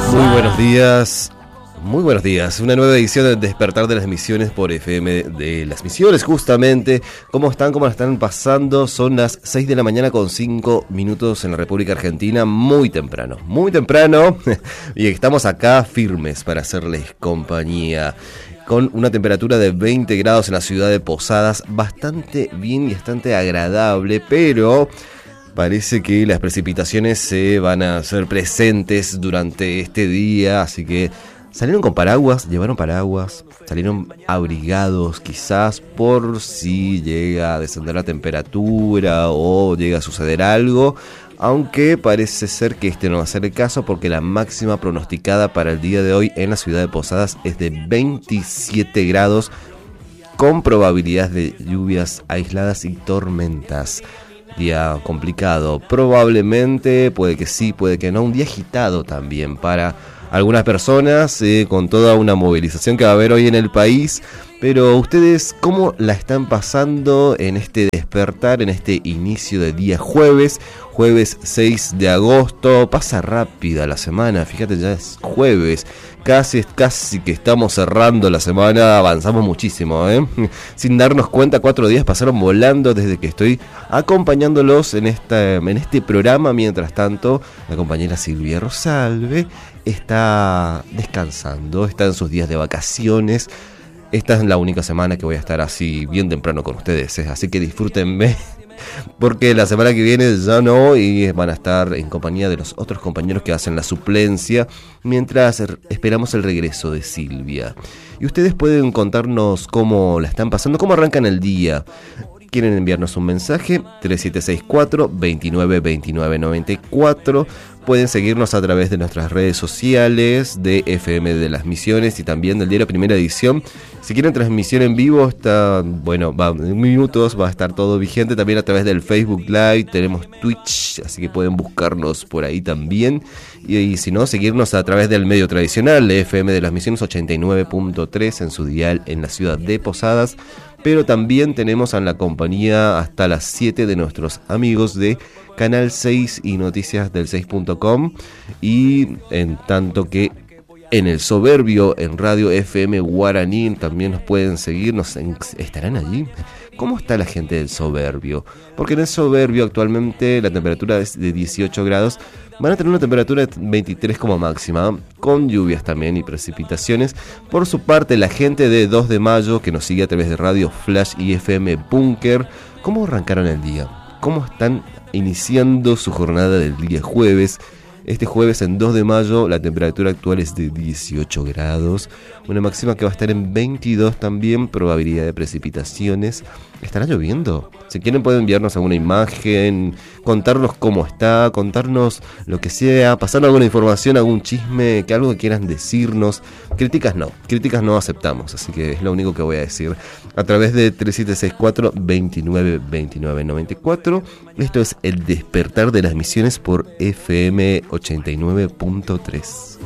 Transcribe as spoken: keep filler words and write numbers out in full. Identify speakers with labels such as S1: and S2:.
S1: Muy buenos días, muy buenos días. Una nueva edición del Despertar de las Misiones por F M de las Misiones, justamente. ¿Cómo están? ¿Cómo la están pasando? Son las seis de la mañana con cinco minutos en la República Argentina. Muy temprano, muy temprano. Y estamos acá firmes para hacerles compañía. Con una temperatura de veinte grados en la ciudad de Posadas. Bastante bien y bastante agradable, pero parece que las precipitaciones se van a hacer presentes durante este día, así que salieron con paraguas, llevaron paraguas, salieron abrigados quizás por si llega a descender la temperatura o llega a suceder algo, aunque parece ser que este no va a ser el caso porque la máxima pronosticada para el día de hoy en la ciudad de Posadas es de veintisiete grados con probabilidad de lluvias aisladas y tormentas. Día complicado, probablemente, puede que sí, puede que no, un día agitado también para algunas personas, eh, con toda una movilización que va a haber hoy en el país. Pero ustedes, ¿cómo la están pasando en este despertar, en este inicio de día jueves? Jueves seis de agosto, pasa rápida la semana, fíjate, ya es jueves. Casi, casi que estamos cerrando la semana, avanzamos muchísimo, ¿eh? Sin darnos cuenta, cuatro días pasaron volando desde que estoy acompañándolos en, esta, en este programa. Mientras tanto, la compañera Silvia Rosalve está descansando, está en sus días de vacaciones. Esta es la única semana que voy a estar así bien temprano con ustedes, ¿eh? Así que disfrútenme, porque la semana que viene ya no, y van a estar en compañía de los otros compañeros que hacen la suplencia, mientras esperamos el regreso de Silvia. Y ustedes pueden contarnos cómo la están pasando, cómo arrancan el día. ¿Quieren enviarnos un mensaje? tres siete seis cuatro, dos nueve dos nueve nueve cuatro. Pueden seguirnos a través de nuestras redes sociales de F M de las Misiones y también del diario Primera Edición. Si quieren transmisión en vivo, está, bueno, va, en minutos va a estar todo vigente. También a través del Facebook Live, tenemos Twitch, así que pueden buscarnos por ahí también. Y, y si no, seguirnos a través del medio tradicional de F M de las Misiones ochenta y nueve punto tres en su dial en la ciudad de Posadas. Pero también tenemos en la compañía hasta las siete de nuestros amigos de Canal seis y Noticias del seis punto com, y en tanto que en el Soberbio, en Radio F M Guaraní, también nos pueden seguir, nos estarán allí. ¿Cómo está la gente del Soberbio? Porque en el Soberbio actualmente la temperatura es de dieciocho grados, van a tener una temperatura de veintitrés como máxima, con lluvias también y precipitaciones. Por su parte, la gente de dos de mayo, que nos sigue a través de Radio Flash y F M Búnker, ¿cómo arrancaron el día? ¿Cómo están iniciando su jornada del día jueves? Este jueves, en dos de mayo, la temperatura actual es de dieciocho grados, una máxima que va a estar en veintidós también, probabilidad de precipitaciones. ¿Estará lloviendo? Si quieren pueden enviarnos alguna imagen, contarnos cómo está, contarnos lo que sea, pasar alguna información, algún chisme, que algo que quieran decirnos. Críticas no, críticas no aceptamos, así que es lo único que voy a decir. A través de tres siete seis cuatro, dos nueve dos nueve nueve cuatro, esto es el Despertar de las Misiones por F M ochenta y nueve punto tres.